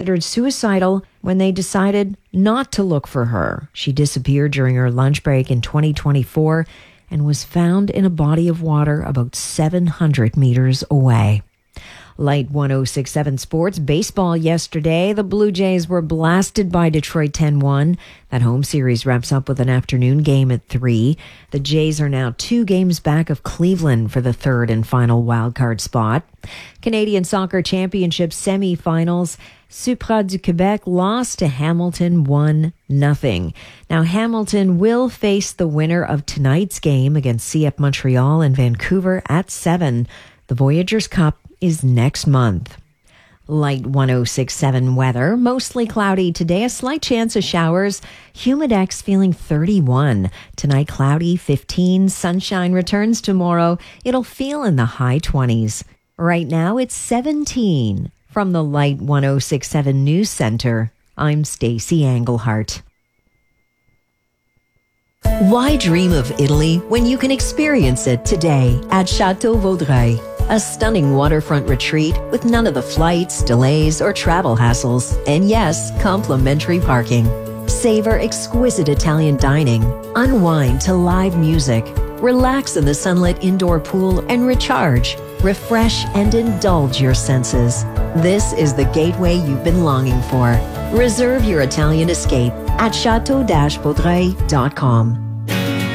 considered suicidal when they decided not to look for her. She disappeared during her lunch break in 2024 and was found in a body of water about 700 meters away. Light 106.7 Sports. Baseball yesterday. The Blue Jays were blasted by Detroit 10-1. That home series wraps up with an afternoon game at 3. The Jays are now 2 games back of Cleveland for the third and final wildcard spot. Canadian Soccer Championship semifinals. Supra du Québec lost to Hamilton 1-0. Now, Hamilton will face the winner of tonight's game against CF Montreal in Vancouver at 7. The Voyageurs Cup is next month. Light 106.7 weather. Mostly cloudy today. A slight chance of showers. Humidex feeling 31. Tonight cloudy 15. Sunshine returns tomorrow. It'll feel in the high 20s. Right now it's 17. From the Light 106.7 News Center, I'm Stacey Englehart. Why dream of Italy when you can experience it today at Chateau Vaudreuil? A stunning waterfront retreat with none of the flights, delays, or travel hassles. And yes, complimentary parking. Savor exquisite Italian dining. Unwind to live music. Relax in the sunlit indoor pool and recharge. Refresh and indulge your senses. This is the gateway you've been longing for. Reserve your Italian escape at chateau-vaudreuil.com.